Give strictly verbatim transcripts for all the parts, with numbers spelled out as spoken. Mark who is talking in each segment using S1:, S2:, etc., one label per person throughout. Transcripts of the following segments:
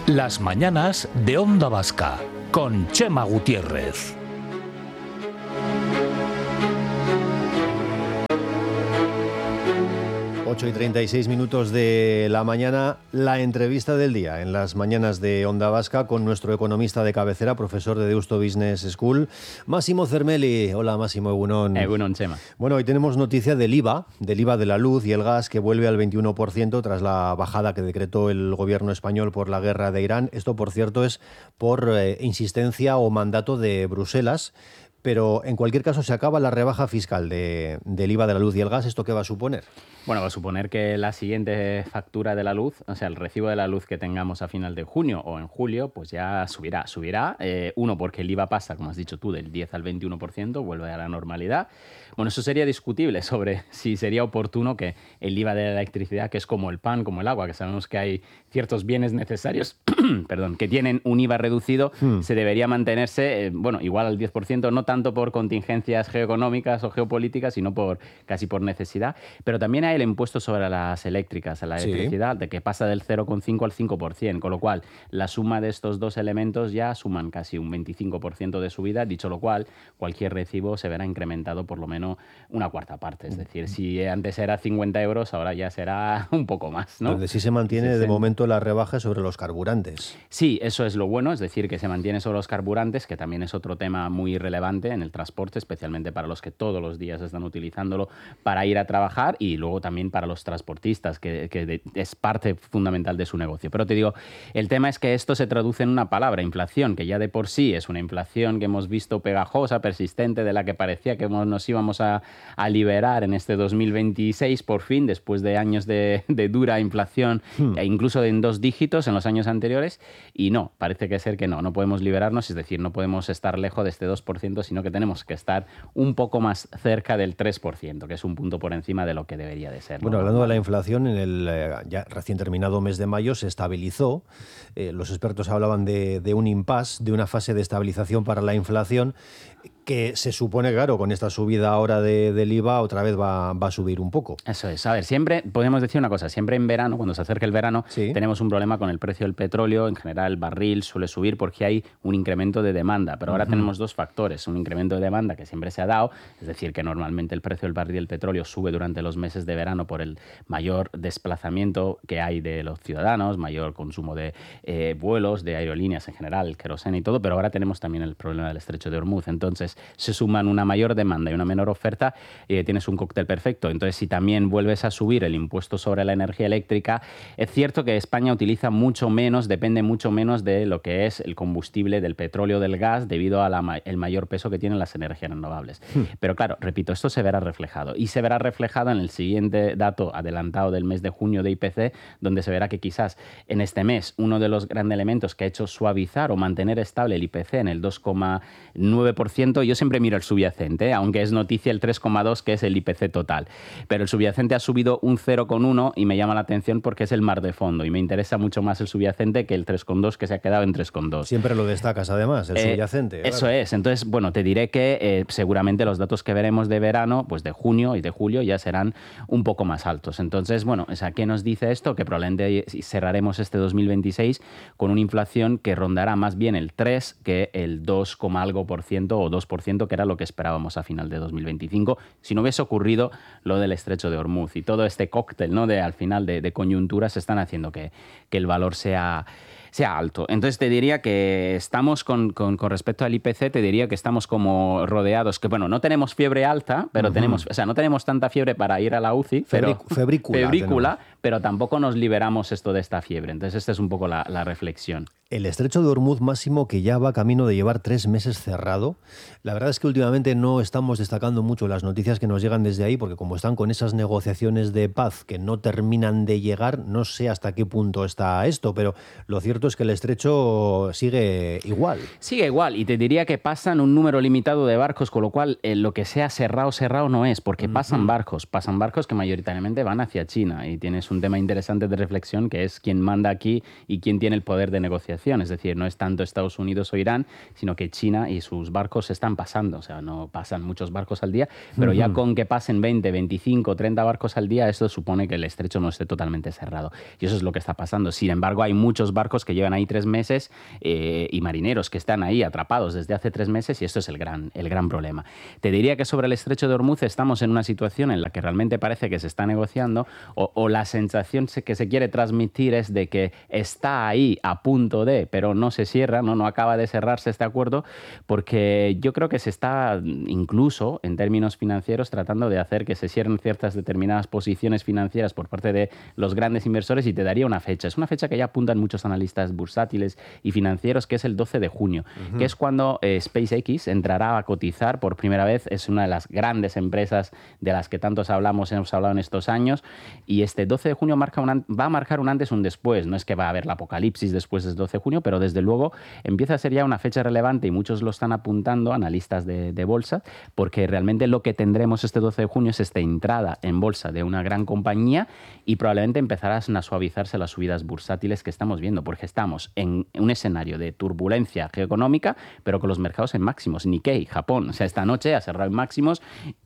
S1: Las mañanas de Onda Vasca, con Chema Gutiérrez.
S2: ocho y treinta y seis minutos de la mañana, la entrevista del día en las mañanas de Onda Vasca con nuestro economista de cabecera, profesor de Deusto Business School, Massimo Zermeli. Hola Massimo, egunon.
S3: Egunon, Chema.
S2: Bueno, hoy tenemos noticia del I V A, del I V A de la luz y el gas, que vuelve al veintiuno por ciento tras la bajada que decretó el gobierno español por la guerra de Irán. Esto, por cierto, es por eh, insistencia o mandato de Bruselas. Pero en cualquier caso se acaba la rebaja fiscal de, del I V A de la luz y el gas. ¿Esto qué va a suponer?
S3: Bueno, va a suponer que la siguiente factura de la luz, o sea, el recibo de la luz que tengamos a final de junio o en julio, pues ya subirá. Subirá, eh, uno, porque el I V A pasa, como has dicho tú, del diez al veintiuno por ciento, vuelve a la normalidad. Bueno, eso sería discutible sobre si sería oportuno que el I V A de la electricidad, que es como el pan, como el agua, que sabemos que hay ciertos bienes necesarios perdón, que tienen un I V A reducido, hmm. se debería mantenerse, eh, bueno, igual al diez por ciento, no tanto por contingencias geoeconómicas o geopolíticas, sino por casi por necesidad. Pero también hay el impuesto sobre las eléctricas, a la electricidad, sí. de que pasa del cero coma cinco al cinco por ciento, con lo cual la suma de estos dos elementos ya suman casi un veinticinco por ciento de subida, dicho lo cual, cualquier recibo se verá incrementado por lo menos una cuarta parte. Es decir, si antes era cincuenta euros, ahora ya será un poco más, ¿no?
S2: Donde sí se mantiene sí, de sí. momento la rebaja sobre los carburantes.
S3: Sí, eso es lo bueno, es decir, que se mantiene sobre los carburantes, que también es otro tema muy relevante en el transporte, especialmente para los que todos los días están utilizándolo para ir a trabajar, y luego también para los transportistas, que, que de, es parte fundamental de su negocio. Pero te digo, el tema es que esto se traduce en una palabra, inflación, que ya de por sí es una inflación que hemos visto pegajosa, persistente, de la que parecía que nos íbamos a, a liberar en este dos mil veintiséis, por fin, después de años de, de dura inflación, hmm. e incluso en dos dígitos en los años anteriores, y no, parece que ser que no, no podemos liberarnos, es decir, no podemos estar lejos de este dos por ciento, sino que tenemos que estar un poco más cerca del tres por ciento, que es un punto por encima de lo que debería de ser, ¿no?
S2: Bueno, hablando de la inflación, en el eh, ya recién terminado mes de mayo se estabilizó. Eh, los expertos hablaban de, de un impasse, de una fase de estabilización para la inflación, que se supone, claro, con esta subida ahora de, del I V A, otra vez va, va a subir un poco.
S3: Eso es. A ver, siempre podemos decir una cosa, siempre en verano, cuando se acerca el verano, sí. tenemos un problema con el precio del petróleo. En general, el barril suele subir porque hay un incremento de demanda, pero ahora uh-huh. tenemos dos factores. Un incremento de demanda que siempre se ha dado, es decir, que normalmente el precio del barril del petróleo sube durante los meses de verano por el mayor desplazamiento que hay de los ciudadanos, mayor consumo de eh, vuelos, de aerolíneas en general, el queroseno y todo, pero ahora tenemos también el problema del estrecho de Hormuz. Entonces, se suman una mayor demanda y una menor oferta, y tienes un cóctel perfecto. Entonces, si también vuelves a subir el impuesto sobre la energía eléctrica, es cierto que España utiliza mucho menos, depende mucho menos de lo que es el combustible, del petróleo, del gas, debido al ma- mayor peso que tienen las energías renovables. Hmm. Pero claro, repito, esto se verá reflejado. Y se verá reflejado en el siguiente dato adelantado del mes de junio de I P C, donde se verá que quizás en este mes uno de los grandes elementos que ha hecho suavizar o mantener estable el I P C en el dos coma nueve por ciento, yo siempre miro el subyacente, ¿eh? aunque es noticia el tres coma dos, que es el I P C total. Pero el subyacente ha subido un cero coma uno y me llama la atención porque es el mar de fondo y me interesa mucho más el subyacente que el tres coma dos, que se ha quedado en tres coma dos.
S2: Siempre lo destacas además, el eh, subyacente.
S3: Eso
S2: claro.
S3: es. Entonces, bueno, te diré que eh, seguramente los datos que veremos de verano, pues de junio y de julio, ya serán un poco más altos. Entonces, bueno, o sea, ¿qué nos dice esto? Que probablemente cerraremos este dos mil veintiséis con una inflación que rondará más bien el tres que el dos, algo por ciento o dos por ciento, que era lo que esperábamos a final de dos mil veinticinco, si no hubiese ocurrido lo del estrecho de Hormuz. Y todo este cóctel, ¿no?, de al final de, de coyunturas están haciendo que, que el valor sea... sea alto. Entonces te diría que estamos con, con, con respecto al I P C, te diría que estamos como rodeados, que bueno, no tenemos fiebre alta, pero uh-huh. tenemos, o sea, no tenemos tanta fiebre para ir a la U C I, pero,
S2: Febric- febrícula,
S3: febrícula pero tampoco nos liberamos esto de esta fiebre. Entonces esta es un poco la, la reflexión.
S2: El estrecho de Hormuz, Máximo, que ya va camino de llevar tres meses cerrado. La verdad es que últimamente no estamos destacando mucho las noticias que nos llegan desde ahí, porque como están con esas negociaciones de paz que no terminan de llegar, no sé hasta qué punto está esto, pero lo cierto es que el estrecho sigue igual.
S3: Sigue igual, y te diría que pasan un número limitado de barcos, con lo cual eh, lo que sea cerrado, cerrado no es, porque uh-huh. pasan barcos, pasan barcos que mayoritariamente van hacia China, y tienes un tema interesante de reflexión, que es quién manda aquí y quién tiene el poder de negociación. Es decir, no es tanto Estados Unidos o Irán, sino que China y sus barcos están pasando. O sea, no pasan muchos barcos al día, pero uh-huh. ya con que pasen veinte, veinticinco, treinta barcos al día, esto supone que el estrecho no esté totalmente cerrado. Y eso es lo que está pasando. Sin embargo, hay muchos barcos que que llevan ahí tres meses eh, y marineros que están ahí atrapados desde hace tres meses y esto es el gran, el gran problema. Te diría que sobre el estrecho de Hormuz estamos en una situación en la que realmente parece que se está negociando o, o la sensación que se quiere transmitir es de que está ahí a punto de, pero no se cierra, no, no acaba de cerrarse este acuerdo porque yo creo que se está incluso en términos financieros tratando de hacer que se cierren ciertas determinadas posiciones financieras por parte de los grandes inversores y te daría una fecha. Es una fecha que ya apuntan muchos analistas bursátiles y financieros, que es el doce de junio, uh-huh. que es cuando eh, SpaceX entrará a cotizar por primera vez. Es una de las grandes empresas de las que tantos hablamos, hemos hablado en estos años, y este doce de junio marca un, va a marcar un antes y un después. No es que va a haber la apocalipsis después del doce de junio, pero desde luego empieza a ser ya una fecha relevante y muchos lo están apuntando, analistas de, de bolsa, porque realmente lo que tendremos este doce de junio es esta entrada en bolsa de una gran compañía y probablemente empezarán a suavizarse las subidas bursátiles que estamos viendo, porque estamos en un escenario de turbulencia geoeconómica, pero con los mercados en máximos. Nikkei, Japón, o sea, esta noche ha cerrado en máximos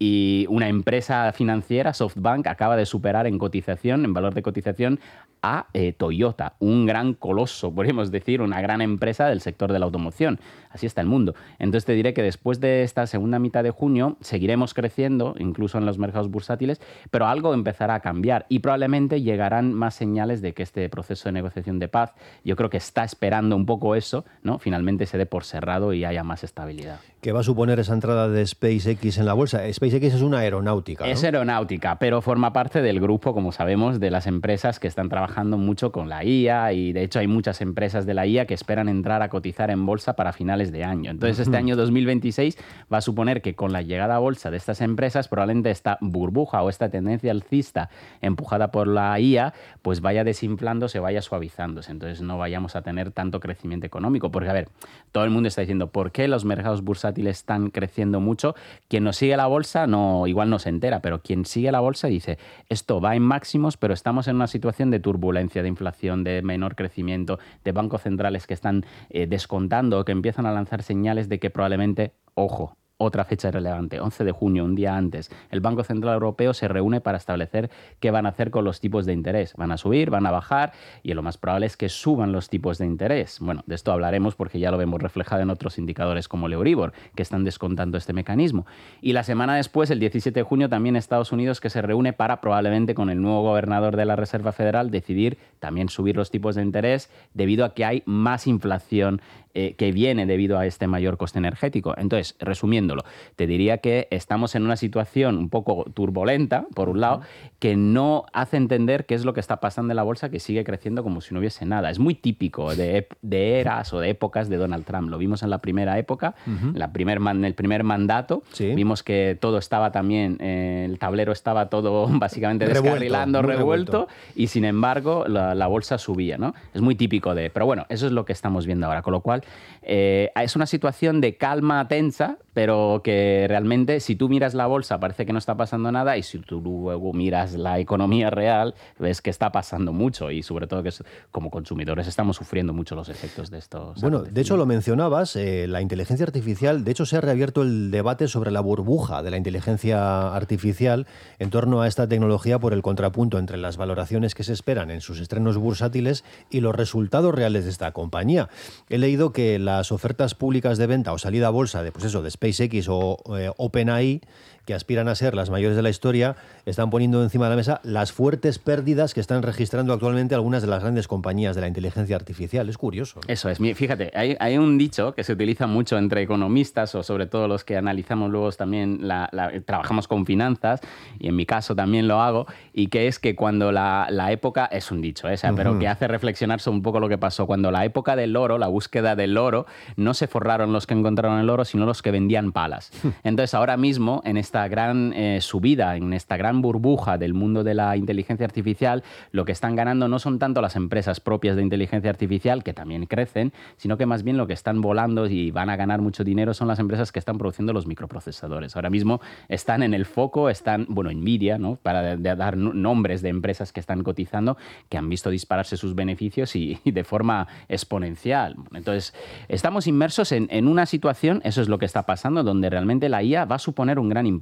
S3: y una empresa financiera, SoftBank, acaba de superar en cotización, en valor de cotización, a eh, Toyota, un gran coloso, podríamos decir, una gran empresa del sector de la automoción. Así está el mundo. Entonces te diré que después de esta segunda mitad de junio seguiremos creciendo, incluso en los mercados bursátiles, pero algo empezará a cambiar y probablemente llegarán más señales de que este proceso de negociación de paz, yo creo que está esperando un poco eso, ¿no? Finalmente se dé por cerrado y haya más estabilidad.
S2: ¿Qué va a suponer esa entrada de SpaceX en la bolsa? SpaceX es una aeronáutica, ¿no?
S3: Es aeronáutica, pero forma parte del grupo, como sabemos, de las empresas que están trabajando mucho con la I A y de hecho hay muchas empresas de la I A que esperan entrar a cotizar en bolsa para finales de año. Entonces este año dos mil veintiséis va a suponer que con la llegada a bolsa de estas empresas probablemente esta burbuja o esta tendencia alcista empujada por la I A pues vaya desinflándose, vaya suavizándose. Entonces no vayamos a tener tanto crecimiento económico. Porque a ver, todo el mundo está diciendo ¿por qué los mercados bursátiles están creciendo mucho? Quien no sigue la bolsa no, igual no se entera, pero quien sigue la bolsa dice esto va en máximos pero estamos en una situación de turbulencia, de inflación, de menor crecimiento, de bancos centrales que están eh, descontando o que empiezan a lanzar señales de que probablemente, ojo, otra fecha relevante, once de junio, un día antes, el Banco Central Europeo se reúne para establecer qué van a hacer con los tipos de interés. ¿Van a subir? ¿Van a bajar? Y lo más probable es que suban los tipos de interés. Bueno, de esto hablaremos porque ya lo vemos reflejado en otros indicadores como el Euribor, que están descontando este mecanismo. Y la semana después, el diecisiete de junio, también Estados Unidos, que se reúne para probablemente con el nuevo gobernador de la Reserva Federal decidir también subir los tipos de interés debido a que hay más inflación eh, que viene debido a este mayor coste energético. Entonces, resumiéndolo, te diría que estamos en una situación un poco turbulenta, por un lado, que no hace entender qué es lo que está pasando en la bolsa, que sigue creciendo como si no hubiese nada. Es muy típico de, de eras o de épocas de Donald Trump. Lo vimos en la primera época, uh-huh. en, la primer man, en el primer mandato. Sí. Vimos que todo estaba también, eh, el tablero estaba todo básicamente descarrilando, revuelto, revuelto, y sin embargo la, la bolsa subía, ¿no? Es muy típico de... Pero bueno, eso es lo que estamos viendo ahora, con lo cual eh, es una situación de calma tensa, pero que realmente si tú miras la bolsa parece que no está pasando nada y si tú luego miras la economía real ves que está pasando mucho y sobre todo que como consumidores estamos sufriendo mucho los efectos de estos.
S2: Bueno, de hecho lo mencionabas, eh, la inteligencia artificial, de hecho se ha reabierto el debate sobre la burbuja de la inteligencia artificial en torno a esta tecnología por el contrapunto entre las valoraciones que se esperan en sus estrenos bursátiles y los resultados reales de esta compañía. He leído que las ofertas públicas de venta o salida a bolsa de, pues eso, de SpaceX o eh, OpenAI, que aspiran a ser las mayores de la historia, están poniendo encima de la mesa las fuertes pérdidas que están registrando actualmente algunas de las grandes compañías de la inteligencia artificial. Es curioso, ¿no?
S3: Eso es. Fíjate, hay, hay un dicho que se utiliza mucho entre economistas o sobre todo los que analizamos luego también, la, la, trabajamos con finanzas, y en mi caso también lo hago, y que es que cuando la, la época, es un dicho esa, uh-huh. pero que hace reflexionar sobre un poco lo que pasó. Cuando la época del oro, la búsqueda del oro, no se forraron los que encontraron el oro, sino los que vendían palas. Entonces ahora mismo, en esta esta gran eh, subida, en esta gran burbuja del mundo de la inteligencia artificial, lo que están ganando no son tanto las empresas propias de inteligencia artificial, que también crecen, sino que más bien lo que están volando y van a ganar mucho dinero son las empresas que están produciendo los microprocesadores. Ahora mismo están en el foco, están, bueno, Nvidia, ¿no? Para de, de dar nombres de empresas que están cotizando, que han visto dispararse sus beneficios y, y de forma exponencial. Entonces, estamos inmersos en, en una situación, eso es lo que está pasando, donde realmente la I A va a suponer un gran impacto.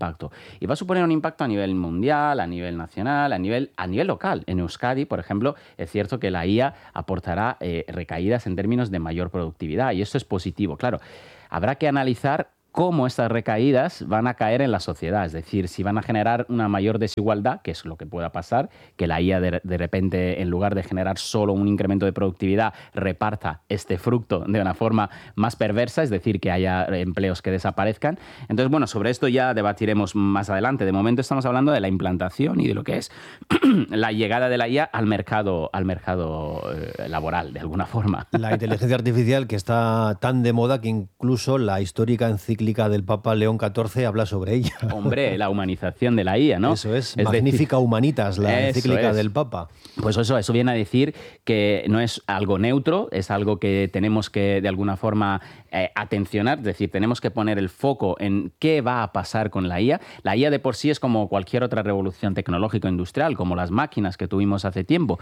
S3: impacto. Y va a suponer un impacto a nivel mundial, a nivel nacional, a nivel, a nivel local. En Euskadi, por ejemplo, es cierto que la I A aportará eh, recaídas en términos de mayor productividad y eso es positivo. Claro, habrá que analizar cómo estas recaídas van a caer en la sociedad, es decir, si van a generar una mayor desigualdad, que es lo que pueda pasar, que la I A de, de repente, en lugar de generar solo un incremento de productividad, reparta este fruto de una forma más perversa, es decir, que haya empleos que desaparezcan. Entonces, bueno, sobre esto ya debatiremos más adelante. De momento estamos hablando de la implantación y de lo que es la llegada de la I A al mercado, al mercado eh, laboral, de alguna forma.
S2: La inteligencia artificial que está tan de moda que incluso la histórica encíclica del Papa León catorce habla sobre ella.
S3: Hombre, la humanización de la I A, ¿no?
S2: Eso es,
S3: es
S2: Magnifica decir, Humanitas, la encíclica es. del Papa.
S3: Pues eso, eso viene a decir que no es algo neutro, es algo que tenemos que, de alguna forma, eh, atencionar, es decir, tenemos que poner el foco en qué va a pasar con la I A. La I A de por sí es como cualquier otra revolución tecnológico-industrial, como las máquinas que tuvimos hace tiempo,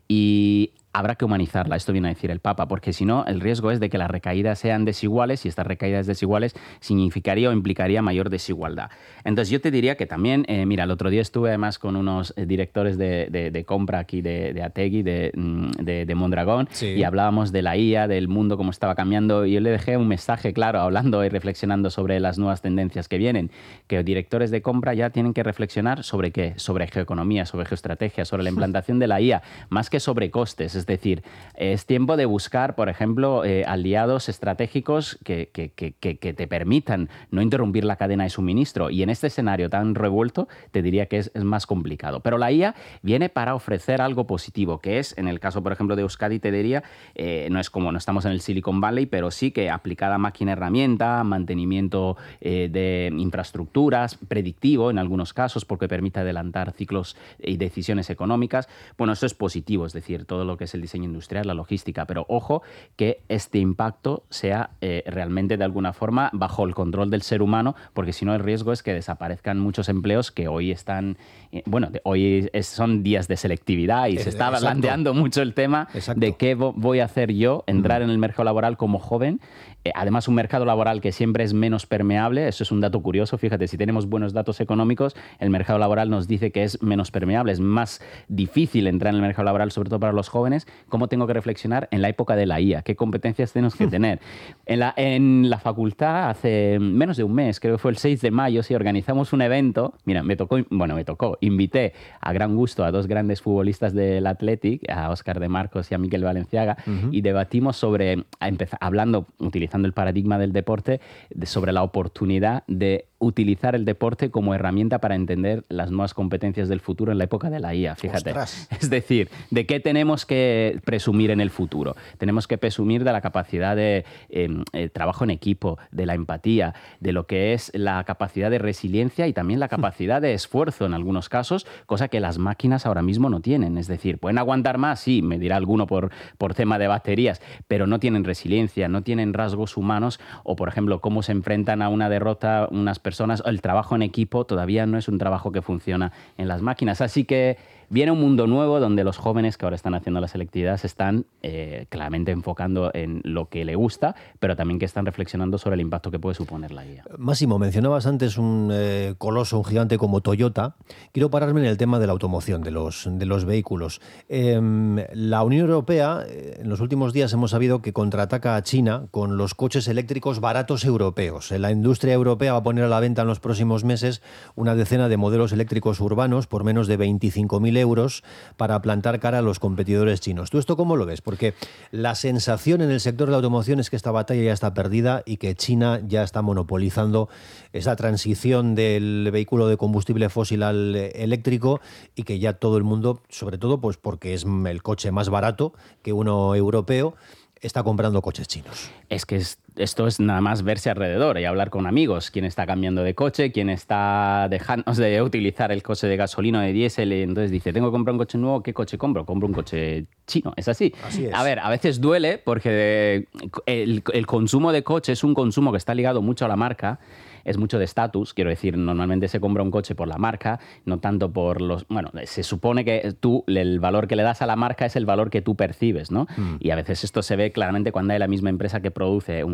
S3: y habrá que humanizarla, esto viene a decir el Papa, porque si no, el riesgo es de que las recaídas sean desiguales y estas recaídas desiguales significaría o implicaría mayor desigualdad. Entonces yo te diría que también, eh, mira, el otro día estuve además con unos directores de, de, de compra aquí de, de Ategui, de, de, de Mondragón, sí. y hablábamos de la I A, del mundo, cómo estaba cambiando, y yo le dejé un mensaje claro, hablando y reflexionando sobre las nuevas tendencias que vienen, que directores de compra ya tienen que reflexionar sobre qué, sobre geoeconomía, sobre geoestrategia, sobre la implantación de la I A, más que sobre costes. Es decir, es tiempo de buscar, por ejemplo, eh, aliados estratégicos que, que, que, que te permitan no interrumpir la cadena de suministro. Y en este escenario tan revuelto, te diría que es, es más complicado. Pero la I A viene para ofrecer algo positivo, que es, en el caso, por ejemplo, de Euskadi, te diría, eh, no es como, no estamos en el Silicon Valley, pero sí que aplicada máquina-herramienta, mantenimiento eh, de infraestructuras, predictivo en algunos casos, porque permite adelantar ciclos y decisiones económicas. Bueno, eso es positivo, es decir, todo lo que es el diseño industrial, la logística, pero ojo que este impacto sea eh, realmente de alguna forma bajo el control del ser humano, porque si no el riesgo es que desaparezcan muchos empleos que hoy están, eh, bueno, de, hoy es, son días de selectividad y eh, se está exacto. planteando mucho el tema exacto. de qué voy a hacer yo, entrar mm. en el mercado laboral como joven. Eh, además, un mercado laboral que siempre es menos permeable, eso es un dato curioso, fíjate, si tenemos buenos datos económicos, el mercado laboral nos dice que es menos permeable, es más difícil entrar en el mercado laboral, sobre todo para los jóvenes. ¿Cómo tengo que reflexionar en la época de la I A? ¿Qué competencias tenemos que tener? En la, en la facultad, hace menos de un mes, creo que fue el seis de mayo, sí, organizamos un evento, mira, me tocó, bueno, me tocó, invité a gran gusto a dos grandes futbolistas del Athletic, a Óscar de Marcos y a Miquel Valenciaga, uh-huh. y debatimos sobre, a empezar, hablando, utilizando el paradigma del deporte, de, sobre la oportunidad de utilizar el deporte como herramienta para entender las nuevas competencias del futuro en la época de la I A, fíjate. Ostras. Es decir, ¿de qué tenemos que presumir en el futuro? Tenemos que presumir de la capacidad de eh, eh, trabajo en equipo, de la empatía, de lo que es la capacidad de resiliencia y también la capacidad de esfuerzo en algunos casos, cosa que las máquinas ahora mismo no tienen. Es decir, ¿pueden aguantar más? Sí, me dirá alguno por, por tema de baterías, pero no tienen resiliencia, no tienen rasgos humanos o, por ejemplo, cómo se enfrentan a una derrota unas personas. El trabajo en equipo todavía no es un trabajo que funciona en las máquinas. Así que viene un mundo nuevo donde los jóvenes que ahora están haciendo la selectividad se están eh, claramente enfocando en lo que le gusta, pero también que están reflexionando sobre el impacto que puede suponer la I A.
S2: Máximo, mencionabas antes un eh, coloso, un gigante como Toyota. Quiero pararme en el tema de la automoción, de los, de los vehículos. Eh, la Unión Europea, eh, en los últimos días hemos sabido que contraataca a China con los coches eléctricos baratos europeos. La industria europea va a poner a la venta en los próximos meses una decena de modelos eléctricos urbanos por menos de veinticinco mil euros para plantar cara a los competidores chinos. ¿Tú esto cómo lo ves? Porque la sensación en el sector de la automoción es que esta batalla ya está perdida y que China ya está monopolizando esa transición del vehículo de combustible fósil al eléctrico y que ya todo el mundo, sobre todo pues porque es el coche más barato que uno europeo, está comprando coches chinos.
S3: Es que es, esto es nada más verse alrededor y hablar con amigos. Quién está cambiando de coche, quién está dejando de utilizar el coche de gasolina o de diésel. Y entonces dice, tengo que comprar un coche nuevo, ¿qué coche compro? Compro un coche chino. Es así.
S2: Así es.
S3: A ver, a veces duele porque el, el consumo de coche es un consumo que está ligado mucho a la marca. Es mucho de estatus, quiero decir, normalmente se compra un coche por la marca, no tanto por los... Bueno, se supone que tú, el valor que le das a la marca es el valor que tú percibes, ¿no? Mm. Y a veces esto se ve claramente cuando hay la misma empresa que produce un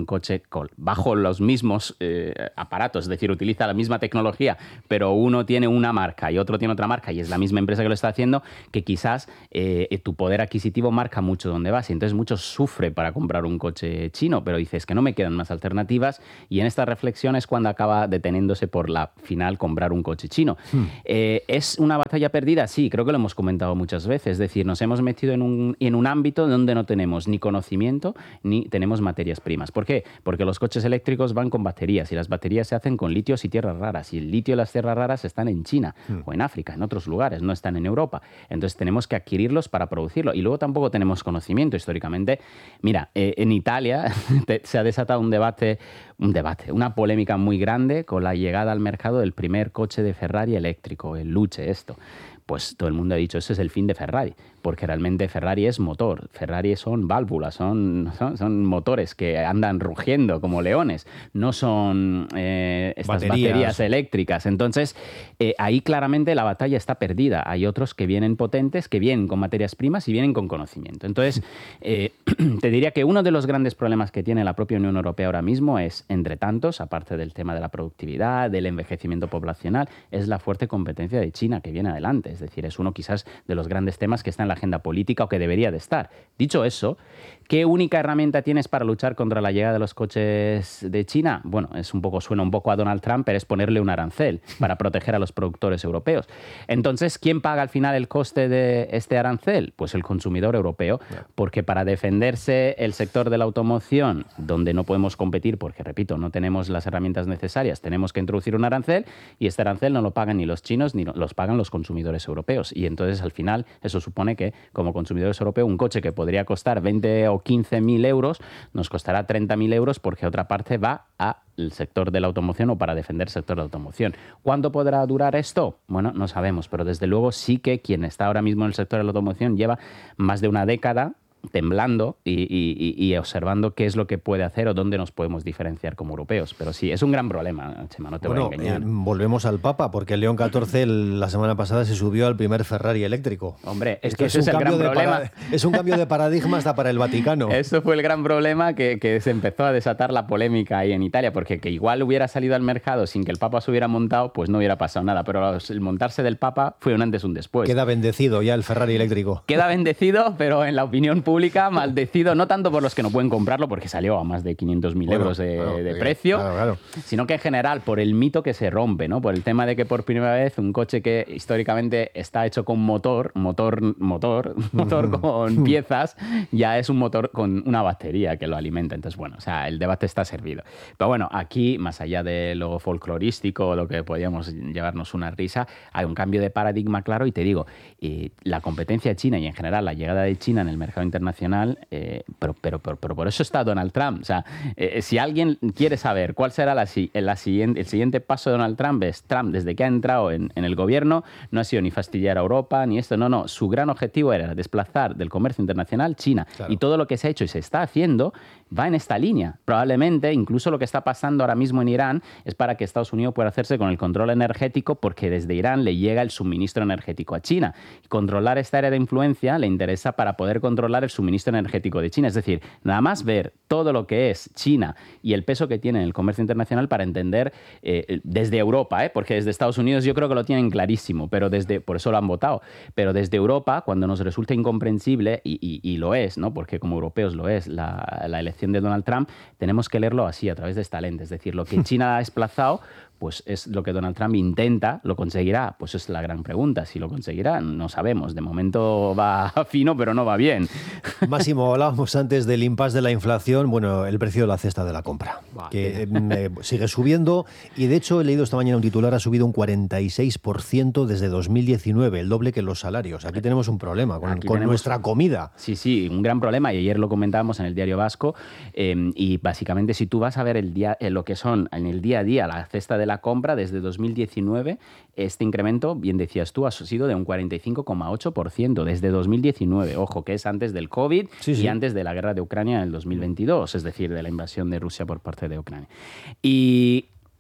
S3: coche con, bajo los mismos eh, aparatos, es decir, utiliza la misma tecnología, pero uno tiene una marca y otro tiene otra marca y es la misma empresa que lo está haciendo, que quizás eh, tu poder adquisitivo marca mucho dónde vas y entonces muchos sufren para comprar un coche chino, pero dices que no me quedan más alternativas y en esta reflexión es cuando acaba deteniéndose por la final comprar un coche chino. Hmm. Eh, ¿Es una batalla perdida? Sí, creo que lo hemos comentado muchas veces, es decir, nos hemos metido en un, en un ámbito donde no tenemos ni conocimiento ni tenemos materias primas. ¿Por qué? Porque los coches eléctricos van con baterías y las baterías se hacen con litios y tierras raras y el litio y las tierras raras están en China hmm. o en África, en otros lugares, no están en Europa. Entonces tenemos que adquirirlos para producirlo y luego tampoco tenemos conocimiento históricamente. Mira, eh, en Italia te, se ha desatado un debate, un debate, una polémica muy grande con la llegada al mercado del primer coche de Ferrari eléctrico, el Luce, esto. Pues todo el mundo ha dicho, ese es el fin de Ferrari, porque realmente Ferrari es motor, Ferrari son válvulas, son, son, son motores que andan rugiendo como leones, no son eh, estas baterías. baterías eléctricas. Entonces, eh, ahí claramente la batalla está perdida. Hay otros que vienen potentes, que vienen con materias primas y vienen con conocimiento. Entonces, eh, te diría que uno de los grandes problemas que tiene la propia Unión Europea ahora mismo es, entre tantos, aparte del tema de la productividad, del envejecimiento poblacional, es la fuerte competencia de China que viene adelante. Es decir, es uno quizás de los grandes temas que está en la agenda política o que debería de estar. Dicho eso, ¿qué única herramienta tienes para luchar contra la llegada de los coches de China? Bueno, es un poco, suena un poco a Donald Trump, pero es ponerle un arancel para proteger a los productores europeos. Entonces, ¿quién paga al final el coste de este arancel? Pues el consumidor europeo, porque para defenderse el sector de la automoción, donde no podemos competir, porque, repito, no tenemos las herramientas necesarias, tenemos que introducir un arancel y este arancel no lo pagan ni los chinos ni los pagan los consumidores europeos. Y entonces, al final, eso supone que, como consumidores europeos, un coche que podría costar veinte o quince mil euros nos costará treinta mil euros porque otra parte va al sector de la automoción o para defender el sector de la automoción. ¿Cuánto podrá durar esto? Bueno, no sabemos, pero desde luego sí que quien está ahora mismo en el sector de la automoción lleva más de una década temblando y, y, y observando qué es lo que puede hacer o dónde nos podemos diferenciar como europeos. Pero sí, es un gran problema, Chema, no te
S2: bueno,
S3: voy a engañar.
S2: Eh, volvemos al Papa, porque el León catorce el, la semana pasada se subió al primer Ferrari eléctrico.
S3: Hombre, es Esto que ese es, es el gran problema.
S2: Para, es un cambio de paradigma hasta para el Vaticano.
S3: Eso fue el gran problema que, que se empezó a desatar la polémica ahí en Italia, porque que igual hubiera salido al mercado sin que el Papa se hubiera montado, pues no hubiera pasado nada. Pero el montarse del Papa fue un antes y un después.
S2: Queda bendecido ya el Ferrari eléctrico.
S3: Queda bendecido, pero en la opinión pública maldecido. No tanto por los que no pueden comprarlo, porque salió a más de quinientos mil bueno, euros de, claro, de precio, claro, claro. sino que en general por el mito que se rompe, ¿no? Por el tema de que por primera vez un coche que históricamente está hecho con motor, motor, motor, motor con piezas, ya es un motor con una batería que lo alimenta. Entonces, bueno, o sea, el debate está servido. Pero bueno, aquí, más allá de lo folclorístico, lo que podíamos llevarnos una risa, hay un cambio de paradigma claro y te digo, eh, la competencia de China y en general la llegada de China en el mercado internacional eh, Eh, pero, pero, pero, pero por eso está Donald Trump. O sea, eh, si alguien quiere saber cuál será la, la siguiente, el siguiente paso de Donald Trump, es Trump, desde que ha entrado en, en el gobierno, no ha sido ni fastidiar a Europa, ni esto, no, no. Su gran objetivo era desplazar del comercio internacional China. Claro. Y todo lo que se ha hecho y se está haciendo va en esta línea. Probablemente, incluso lo que está pasando ahora mismo en Irán es para que Estados Unidos pueda hacerse con el control energético, porque desde Irán le llega el suministro energético a China. Controlar esta área de influencia le interesa para poder controlar el suministro energético de China. Es decir, nada más ver todo lo que es China y el peso que tiene en el comercio internacional para entender eh, desde Europa, ¿eh? porque desde Estados Unidos yo creo que lo tienen clarísimo, pero desde, por eso lo han votado, pero desde Europa, cuando nos resulta incomprensible, y, y, y lo es, ¿no? porque como europeos lo es, la, la elección de Donald Trump, tenemos que leerlo así, a través de esta lente. Es decir, lo que China ha desplazado, pues es lo que Donald Trump intenta. ¿Lo conseguirá? Pues es la gran pregunta. Si lo conseguirá, no sabemos. De momento va fino, pero no va bien.
S2: Máximo, hablábamos antes del impasse de la inflación. Bueno, el precio de la cesta de la compra, wow, que eh, sigue subiendo. Y de hecho, he leído esta mañana un titular, ha subido un cuarenta y seis por ciento desde dos mil diecinueve, el doble que los salarios. Aquí tenemos un problema con, con tenemos, nuestra comida.
S3: Sí, sí, un gran problema. Y ayer lo comentábamos en el Diario Vasco. Eh, y básicamente, si tú vas a ver el día, eh, lo que son en el día a día la cesta de la compra, desde dos mil diecinueve, este incremento, bien decías tú, ha sido de un cuarenta y cinco coma ocho por ciento desde dos mil diecinueve. Ojo, que es antes del COVID sí, sí. y antes de la guerra de Ucrania en el dos mil veintidós, es decir, de la invasión de Rusia por parte de Ucrania. Y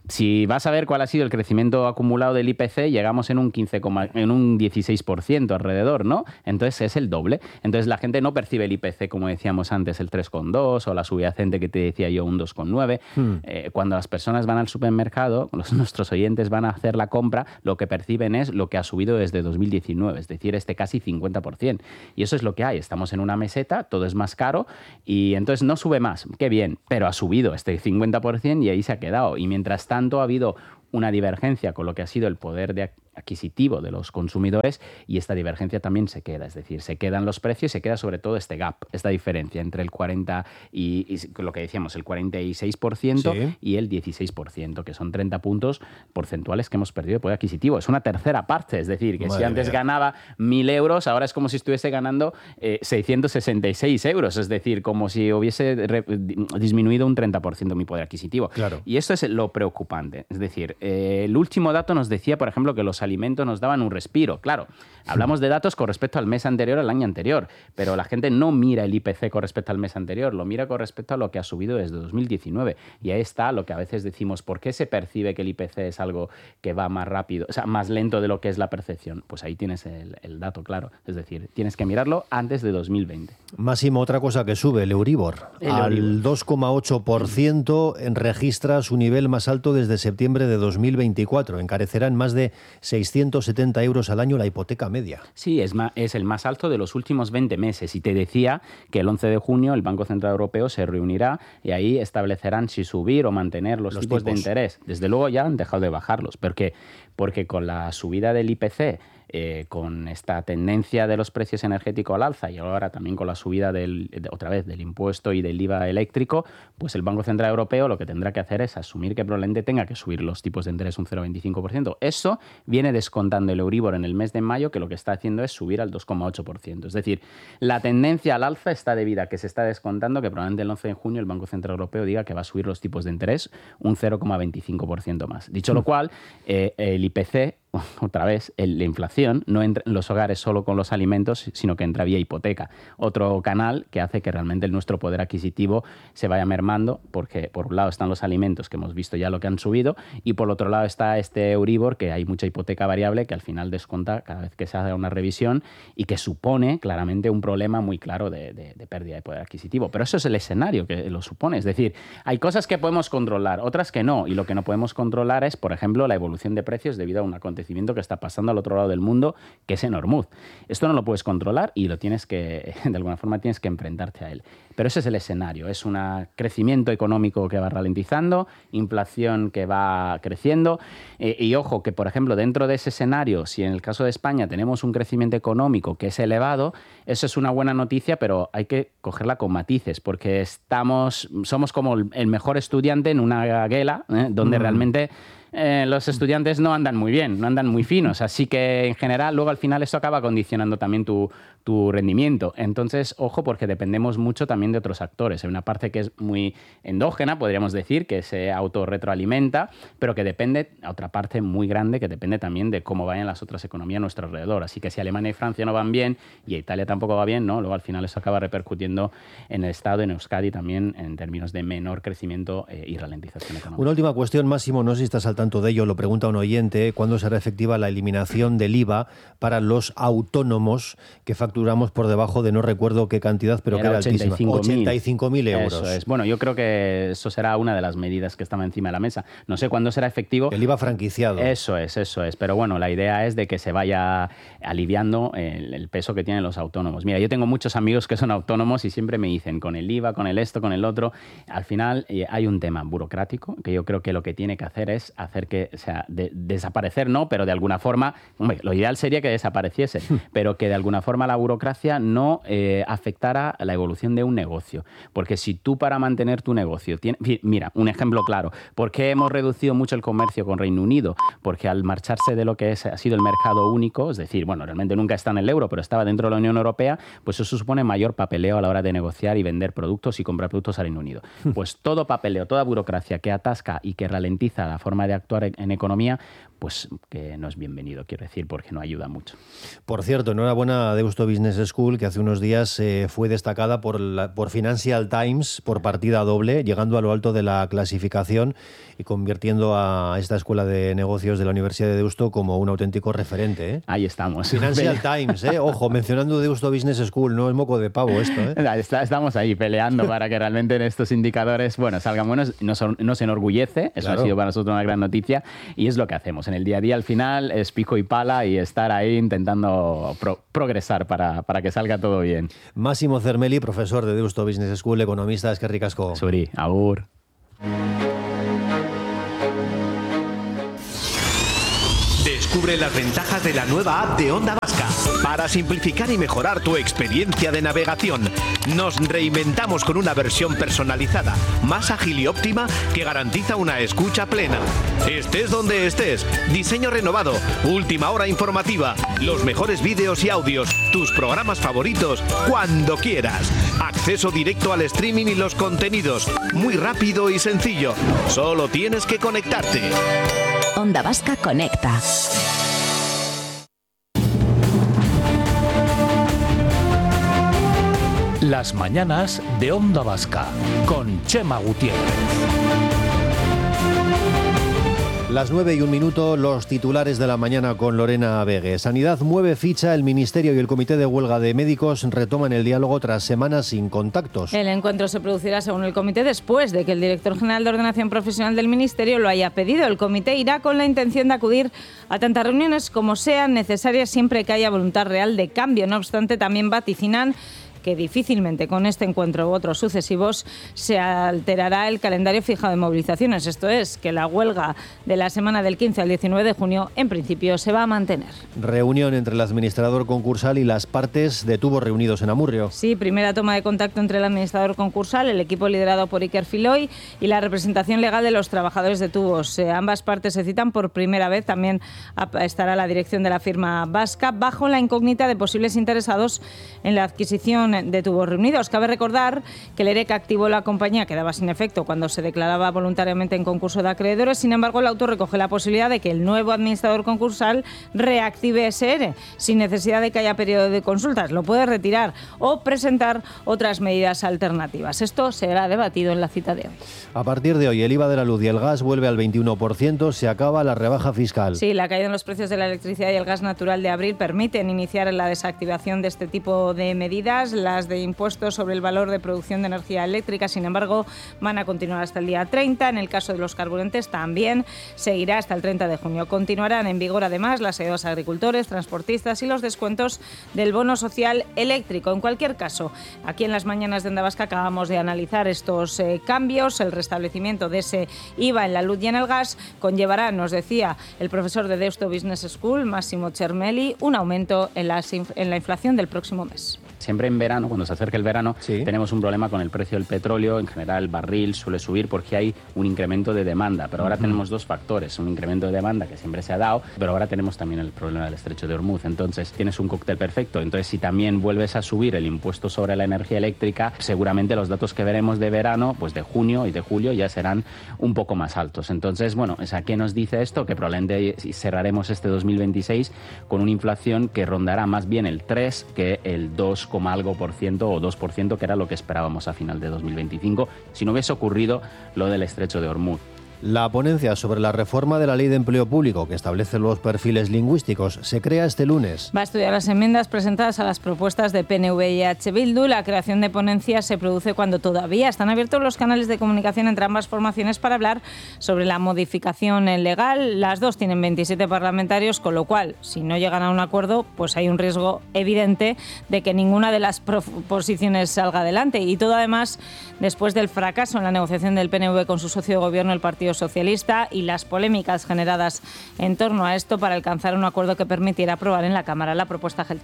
S3: si vas a ver cuál ha sido el crecimiento acumulado del I P C, llegamos en un quince, en un dieciséis por ciento alrededor, ¿no? Entonces es el doble. Entonces la gente no percibe el I P C, como decíamos antes, el tres coma dos o la subyacente que te decía yo, un dos coma nueve. Hmm. Eh, cuando las personas van al supermercado, los, nuestros oyentes van a hacer la compra, lo que perciben es lo que ha subido desde dos mil diecinueve, es decir, este casi cincuenta por ciento. Y eso es lo que hay. Estamos en una meseta, todo es más caro y entonces no sube más. Qué bien, pero ha subido este cincuenta por ciento y ahí se ha quedado. Y mientras tanto ha habido una divergencia con lo que ha sido el poder de adquisitivo de los consumidores y esta divergencia también se queda, es decir, se quedan los precios y se queda sobre todo este gap, esta diferencia entre el cuarenta y, y lo que decíamos, el cuarenta y seis por ciento sí. y el dieciséis por ciento, que son treinta puntos porcentuales que hemos perdido de poder adquisitivo. Es una tercera parte, es decir, que Madre si antes mía. ganaba mil euros, ahora es como si estuviese ganando eh, seiscientos sesenta y seis euros, es decir, como si hubiese re, disminuido un treinta por ciento mi poder adquisitivo.
S2: Claro.
S3: Y esto es lo preocupante, es decir, eh, el último dato nos decía, por ejemplo, que los alimentos nos daban un respiro. Claro, hablamos de datos con respecto al mes anterior, al año anterior, pero la gente no mira el I P C con respecto al mes anterior, lo mira con respecto a lo que ha subido desde dos mil diecinueve. Y ahí está lo que a veces decimos, ¿por qué se percibe que el I P C es algo que va más rápido, o sea, más lento de lo que es la percepción? Pues ahí tienes el, el dato, claro. Es decir, tienes que mirarlo antes de dos mil veinte.
S2: Máximo, otra cosa que sube, el Euribor. El al Euribor. dos coma ocho por ciento registra su nivel más alto desde septiembre de dos mil veinticuatro. Encarecerá en más de seiscientos setenta euros al año la hipoteca media.
S3: Sí, es, más, es el más alto de los últimos veinte meses. Y te decía que el once de junio el Banco Central Europeo se reunirá y ahí establecerán si subir o mantener los, los tipos, tipos de interés. Desde luego ya han dejado de bajarlos. ¿Por qué? Porque con la subida del I P C, Eh, con esta tendencia de los precios energéticos al alza y ahora también con la subida del, de, otra vez del impuesto y del I V A eléctrico, pues el Banco Central Europeo lo que tendrá que hacer es asumir que probablemente tenga que subir los tipos de interés un cero coma veinticinco por ciento. Eso viene descontando el Euribor en el mes de mayo, que lo que está haciendo es subir al dos coma ocho por ciento. Es decir, la tendencia al alza está debida a que se está descontando que probablemente el once de junio el Banco Central Europeo diga que va a subir los tipos de interés un cero coma veinticinco por ciento más. Dicho lo cual, eh, el I P C, otra vez, el, la inflación no entra en los hogares solo con los alimentos, sino que entra vía hipoteca. Otro canal que hace que realmente nuestro poder adquisitivo se vaya mermando, porque por un lado están los alimentos, que hemos visto ya lo que han subido, y por otro lado está este Euribor, que hay mucha hipoteca variable que al final desconta cada vez que se hace una revisión y que supone claramente un problema muy claro de, de, de pérdida de poder adquisitivo. Pero eso es el escenario que lo supone. Es decir, hay cosas que podemos controlar, otras que no, y lo que no podemos controlar es, por ejemplo, la evolución de precios debido a un acontecimiento que está pasando al otro lado del mundo, que es en Hormuz. Esto no lo puedes controlar y lo tienes que, de alguna forma, tienes que enfrentarte a él. Pero ese es el escenario. Es un crecimiento económico que va ralentizando, inflación que va creciendo. Eh, y ojo, que por ejemplo, dentro de ese escenario, si en el caso de España tenemos un crecimiento económico que es elevado, eso es una buena noticia, pero hay que cogerla con matices, porque estamos, somos como el mejor estudiante en una guela, ¿eh? donde mm. realmente Eh, los estudiantes no andan muy bien, no andan muy finos, así que en general luego al final esto acaba condicionando también tu, tu rendimiento. Entonces, ojo, porque dependemos mucho también de otros actores. Hay una parte que es muy endógena, podríamos decir, que se autorretroalimenta, pero que depende, otra parte muy grande, que depende también de cómo vayan las otras economías a nuestro alrededor. Así que si Alemania y Francia no van bien y Italia tampoco va bien, ¿no? Luego al final eso acaba repercutiendo en el Estado, en Euskadi también, en términos de menor crecimiento eh, y ralentización económica.
S2: Una última cuestión, Máximo, no sé si estás al tanto de ello, lo pregunta un oyente, ¿cuándo será efectiva la eliminación del I V A para los autónomos que facturamos por debajo de no recuerdo qué cantidad, pero era que era altísima? ochenta y cinco mil euros.
S3: Eso es. Bueno, yo creo que eso será una de las medidas que estaba encima de la mesa. No sé cuándo será efectivo.
S2: El I V A franquiciado.
S3: Eso es, eso es. Pero bueno, la idea es de que se vaya aliviando el, el peso que tienen los autónomos. Mira, yo tengo muchos amigos que son autónomos y siempre me dicen, con el I V A, con el esto, con el otro. Al final eh, hay un tema burocrático que yo creo que lo que tiene que hacer es hacer que, o sea, de, desaparecer no, pero de alguna forma, hombre, lo ideal sería que desapareciese, pero que de alguna forma la burocracia no eh, afectara la evolución de un negocio. Porque si tú para mantener tu negocio, tiene, mira, un ejemplo claro, ¿por qué hemos reducido mucho el comercio con Reino Unido? Porque al marcharse de lo que es, ha sido el mercado único, es decir, bueno, realmente nunca está en el euro, pero estaba dentro de la Unión Europea, pues eso supone mayor papeleo a la hora de negociar y vender productos y comprar productos al Reino Unido. Pues todo papeleo, toda burocracia que atasca y que ralentiza la forma de actuar en economía, pues que no es bienvenido, quiero decir, porque no ayuda mucho.
S2: Por cierto, enhorabuena a Deusto Business School, que hace unos días eh, fue destacada por, la, por Financial Times por partida doble, llegando a lo alto de la clasificación y convirtiendo a esta escuela de negocios de la Universidad de Deusto como un auténtico referente. ¿eh?
S3: Ahí estamos.
S2: Financial Times, ¿eh? Ojo, mencionando Deusto Business School, no es moco de pavo esto. ¿eh?
S3: Estamos ahí peleando para que realmente en estos indicadores, bueno, salgan buenos. Nos, nos enorgullece, eso claro. Ha sido para nosotros una gran noticia y es lo que hacemos. En el día a día, al final, es pico y pala y estar ahí intentando pro, progresar para, para que salga todo bien.
S2: Máximo Cermeli, profesor de Deusto Business School, economista, eskerrik asko.
S3: Suri, agur.
S1: Descubre las ventajas de la nueva app de Onda Vasca. Para simplificar y mejorar tu experiencia de navegación, nos reinventamos con una versión personalizada, más ágil y óptima que garantiza una escucha plena. Estés donde estés, diseño renovado, última hora informativa, los mejores vídeos y audios, tus programas favoritos, cuando quieras. Acceso directo al streaming y los contenidos, muy rápido y sencillo. Solo tienes que conectarte.
S4: Onda Vasca conecta.
S1: Las mañanas de Onda Vasca con Chema Gutiérrez.
S2: Las nueve y un minuto, los titulares de la mañana con Lorena Vegue. Sanidad mueve ficha, el Ministerio y el Comité de Huelga de Médicos retoman el diálogo tras semanas sin contactos.
S5: El encuentro se producirá, según el Comité, después de que el director general de Ordenación Profesional del Ministerio lo haya pedido. El Comité irá con la intención de acudir a tantas reuniones como sean necesarias siempre que haya voluntad real de cambio. No obstante, también vaticinan que difícilmente con este encuentro u otros sucesivos se alterará el calendario fijado de movilizaciones. Esto es, que la huelga de la semana del quince al diecinueve de junio en principio se va a mantener.
S2: Reunión entre el administrador concursal y las partes de tubos reunidos en Amurrio.
S5: Sí, primera toma de contacto entre el administrador concursal, el equipo liderado por Iker Filoy y la representación legal de los trabajadores de tubos. Eh, ambas partes se citan por primera vez. También estará la dirección de la firma vasca bajo la incógnita de posibles interesados en la adquisición de tubos reunidos. Cabe recordar que el ERE que activó la compañía quedaba sin efecto cuando se declaraba voluntariamente en concurso de acreedores. Sin embargo, el auto recoge la posibilidad de que el nuevo administrador concursal reactive ese ERE sin necesidad de que haya periodo de consultas. Lo puede retirar o presentar otras medidas alternativas. Esto será debatido en la cita de hoy.
S2: A partir de hoy, el I V A de la luz y el gas vuelve al veintiuno por ciento. Se acaba la rebaja fiscal.
S5: Sí, la caída en los precios de la electricidad y el gas natural de abril permiten iniciar la desactivación de este tipo de medidas. Las de impuestos sobre el valor de producción de energía eléctrica, sin embargo, van a continuar hasta el día treinta. En el caso de los carburantes también seguirá hasta el treinta de junio. Continuarán en vigor además las ayudas a agricultores, transportistas y los descuentos del bono social eléctrico. En cualquier caso, aquí en las mañanas de Onda Vasca acabamos de analizar estos eh, cambios. El restablecimiento de ese I V A en la luz y en el gas conllevará, nos decía el profesor de Deusto Business School, Máximo Cermeli, un aumento en la, en la inflación del próximo mes.
S3: Siempre en verano, cuando se acerca el verano, sí. tenemos un problema con el precio del petróleo. En general, el barril suele subir porque hay un incremento de demanda. Pero ahora uh-huh. tenemos dos factores. Un incremento de demanda que siempre se ha dado, pero ahora tenemos también el problema del estrecho de Hormuz. Entonces, tienes un cóctel perfecto. Entonces, si también vuelves a subir el impuesto sobre la energía eléctrica, seguramente los datos que veremos de verano, pues de junio y de julio, ya serán un poco más altos. Entonces, bueno, ¿a qué nos dice esto? Que probablemente cerraremos este dos mil veintiséis con una inflación que rondará más bien el tres que el dos algo por ciento o dos por ciento, que era lo que esperábamos a final de dos mil veinticinco, si no hubiese ocurrido lo del estrecho de Hormuz.
S2: La ponencia sobre la reforma de la Ley de Empleo Público, que establece los perfiles lingüísticos, se crea este lunes.
S5: Va a estudiar las enmiendas presentadas a las propuestas de P N V y H Bildu. La creación de ponencias se produce cuando todavía están abiertos los canales de comunicación entre ambas formaciones para hablar sobre la modificación legal. Las dos tienen veintisiete parlamentarios, con lo cual, si no llegan a un acuerdo, pues hay un riesgo evidente de que ninguna de las proposiciones salga adelante. Y todo, además, después del fracaso en la negociación del P N V con su socio de gobierno, el Partido Socialista, y las polémicas generadas en torno a esto para alcanzar un acuerdo que permitiera aprobar en la Cámara la propuesta Geltzale.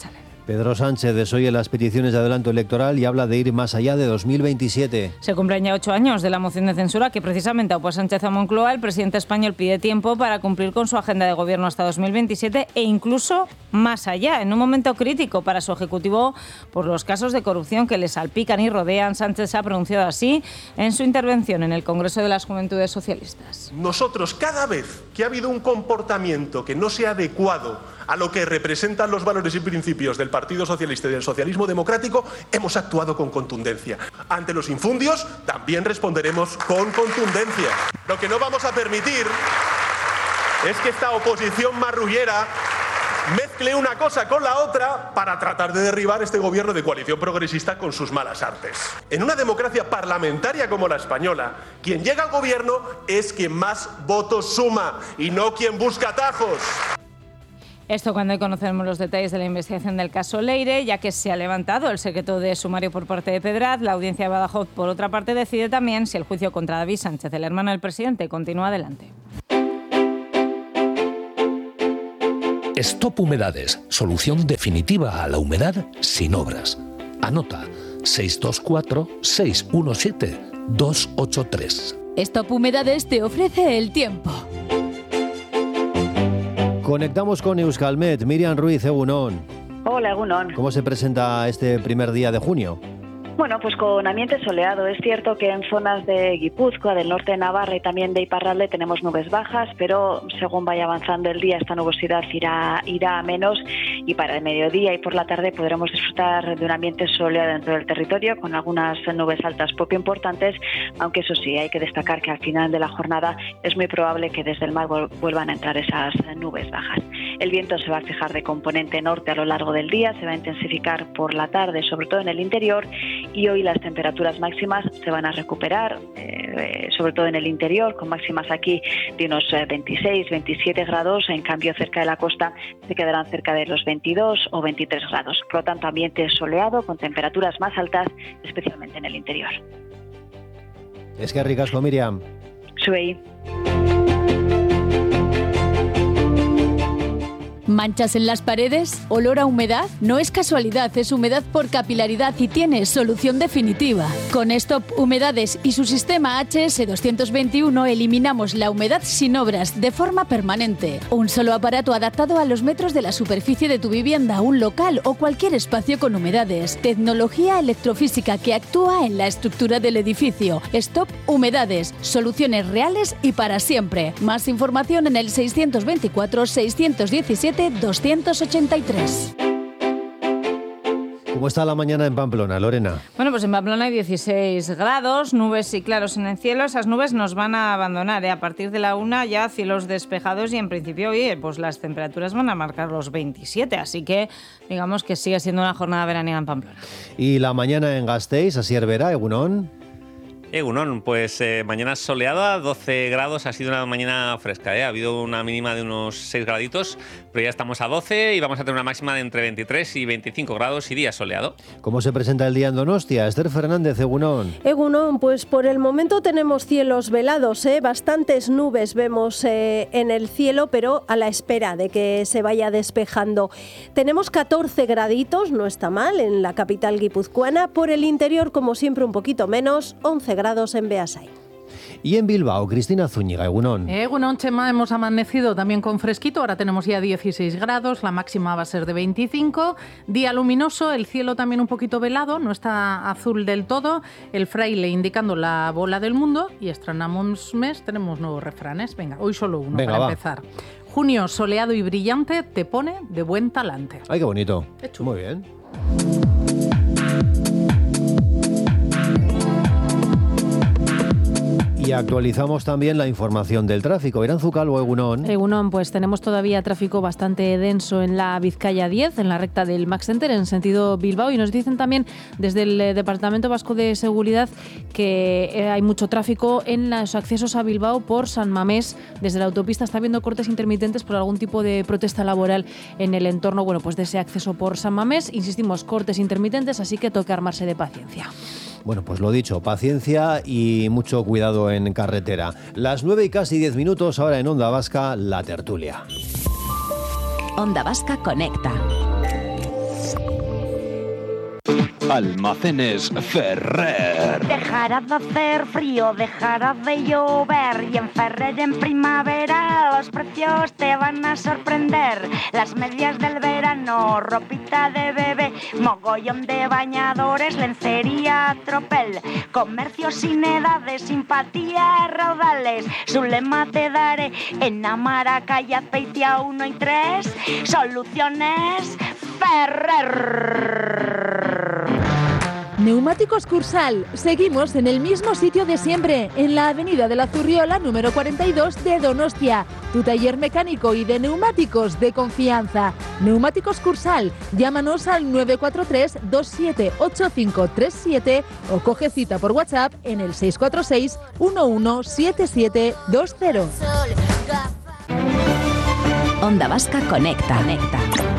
S2: Pedro Sánchez desoye las peticiones de adelanto electoral y habla de ir más allá de dos mil veintisiete.
S5: Se cumplen ya ocho años de la moción de censura que precisamente ha opuesto Sánchez a Moncloa. El presidente español pide tiempo para cumplir con su agenda de gobierno hasta dos mil veintisiete e incluso más allá, en un momento crítico para su ejecutivo por los casos de corrupción que le salpican y rodean. Sánchez se ha pronunciado así en su intervención en el Congreso de las Juventudes Socialistas.
S6: Nosotros, cada vez que ha habido un comportamiento que no sea adecuado a lo que representan los valores y principios del Partido Socialista y del socialismo democrático, hemos actuado con contundencia. Ante los infundios también responderemos con contundencia. Lo que no vamos a permitir es que esta oposición marrullera mezcle una cosa con la otra para tratar de derribar este gobierno de coalición progresista con sus malas artes. En una democracia parlamentaria como la española, quien llega al gobierno es quien más votos suma y no quien busca atajos.
S5: Esto cuando hoy conocemos los detalles de la investigación del caso Leire, ya que se ha levantado el secreto de sumario por parte de Pedraz. La audiencia de Badajoz, por otra parte, decide también si el juicio contra David Sánchez, el hermano del presidente, continúa adelante.
S7: Stop Humedades, solución definitiva a la humedad sin obras. Anota seis dos cuatro, seis uno siete, dos ocho tres.
S8: Stop Humedades te ofrece el tiempo.
S2: Conectamos con Euskalmet. Miriam Ruiz, Egunon.
S9: Hola, Egunon.
S2: ¿Cómo se presenta este primer día de junio?
S9: Bueno, pues con ambiente soleado. Es cierto que en zonas de Guipúzcoa, del norte de Navarra y también de Iparralde tenemos nubes bajas, pero según vaya avanzando el día esta nubosidad irá, irá a menos y para el mediodía y por la tarde podremos disfrutar de un ambiente soleado dentro del territorio con algunas nubes altas poco importantes, aunque eso sí, hay que destacar que al final de la jornada es muy probable que desde el mar vuelvan a entrar esas nubes bajas. El viento se va a fijar de componente norte a lo largo del día, se va a intensificar por la tarde, sobre todo en el interior, y hoy las temperaturas máximas se van a recuperar, eh, sobre todo en el interior, con máximas aquí de unos veintiséis, veintisiete grados, en cambio cerca de la costa se quedarán cerca de los veintidós o veintitrés grados. Por lo tanto, ambiente soleado con temperaturas más altas, especialmente en el interior.
S2: Es que ricasco, Miriam.
S9: Suey.
S8: ¿Manchas en las paredes? ¿Olor a humedad? No es casualidad, es humedad por capilaridad y tiene solución definitiva. Con Stop Humedades y su sistema H S doscientos veintiuno eliminamos la humedad sin obras de forma permanente. Un solo aparato adaptado a los metros de la superficie de tu vivienda, un local o cualquier espacio con humedades. Tecnología electrofísica que actúa en la estructura del edificio. Stop Humedades, soluciones reales y para siempre. Más información en el seiscientos veinticuatro, seiscientos diecisiete, doscientos ochenta y tres.
S2: ¿Cómo está la mañana en Pamplona, Lorena?
S5: Bueno, pues en Pamplona hay dieciséis grados, nubes y claros en el cielo. Esas nubes nos van a abandonar, ¿eh? A partir de la una ya cielos despejados y en principio, oye, pues las temperaturas van a marcar los veintisiete, así que digamos que sigue siendo una jornada veraniega en Pamplona.
S2: ¿Y la mañana en Gasteiz, Asier Vera, Egunon?
S10: Egunon, pues eh, mañana soleada, doce grados, ha sido una mañana fresca, ¿eh? Ha habido una mínima de unos seis graditos, pero ya estamos a doce y vamos a tener una máxima de entre veintitrés y veinticinco grados y día soleado.
S2: ¿Cómo se presenta el día en Donostia? Esther Fernández, Egunon.
S11: Egunon, pues por el momento tenemos cielos velados, ¿eh? Bastantes nubes vemos eh, en el cielo, pero a la espera de que se vaya despejando. Tenemos catorce graditos, no está mal, en la capital guipuzcoana. Por el interior, como siempre, un poquito menos, once grados en Beasain.
S2: Y en Bilbao, Cristina Zúñiga, Egunon.
S12: Egunon, Chema, hemos amanecido también con fresquito, ahora tenemos ya dieciséis grados, la máxima va a ser de veinticinco, día luminoso, el cielo también un poquito velado, no está azul del todo, el fraile indicando la bola del mundo y estrenamos mes, tenemos nuevos refranes, venga, hoy solo uno. Venga, para va. Empezar. Junio soleado y brillante te pone de buen talante.
S2: Ay, qué bonito. Hecho. Muy bien. Y actualizamos también la información del tráfico. Iranzu Calvo, Egunon.
S13: Egunon, pues tenemos todavía tráfico bastante denso en la Vizcaya diez, en la recta del Max Center, en sentido Bilbao. Y nos dicen también desde el Departamento Vasco de Seguridad que hay mucho tráfico en los accesos a Bilbao por San Mamés. Desde la autopista está habiendo cortes intermitentes por algún tipo de protesta laboral en el entorno, bueno, pues de ese acceso por San Mamés. Insistimos, cortes intermitentes, así que toca armarse de paciencia.
S2: Bueno, pues lo dicho, paciencia y mucho cuidado en carretera. Las nueve y casi diez minutos, ahora en Onda Vasca, la tertulia.
S4: Onda Vasca conecta.
S14: Almacenes Ferrer.
S15: Dejará de hacer frío, dejará de llover y en Ferrer en primavera los precios te van a sorprender. Las medias del verano, ropita de bebé, mogollón de bañadores, lencería, tropel, comercio sin edades, simpatía, raudales. Su lema te daré en Amaraca y Azpeitia uno y tres. Soluciones Ferrer.
S16: Neumáticos Cursal. Seguimos en el mismo sitio de siempre, en la avenida de la Zurriola número cuarenta y dos de Donostia. Tu taller mecánico y de neumáticos de confianza. Neumáticos Cursal. Llámanos al nueve cuatro tres, dos siete ocho cinco tres siete o coge cita por WhatsApp en el seis cuatro seis, uno uno siete siete dos cero.
S4: Onda Vasca Conecta. Conecta.